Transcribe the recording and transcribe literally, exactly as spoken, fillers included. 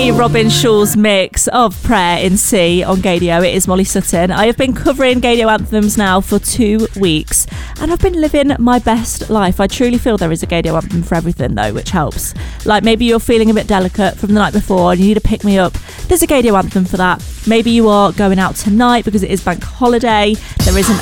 lovely Robin Schulz mix of Prayer in C on Gaydio. It is Molly Sutton. I have been covering Gaydio anthems now for two weeks and I've been living my best life. I truly feel there is a Gaydio anthem for everything though, which helps. Like maybe you're feeling a bit delicate from the night before and you need to pick me up. There's a Gaydio anthem for that. Maybe you are going out tonight because it is bank holiday. There is an